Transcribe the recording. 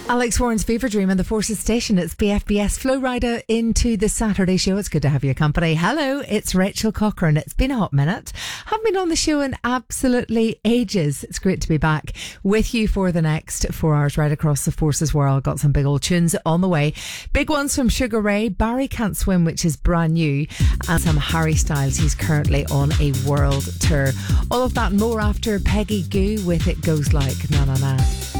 Alex Warren's Fever Dream on the Forces Station. It's BFBS Flow Rider into the Saturday show. It's good to have your company. Hello, it's Rachel Cochran. It's been a hot minute. Haven't been on the show in absolutely ages. It's great to be back with you for the next 4 hours right across the Forces world. Got some big old tunes on the way. Big ones from Sugar Ray, Barry Can't Swim, which is brand new, and some Harry Styles. He's currently on a world tour. All of that and more after Peggy Gou with It Goes Like Na Na Na.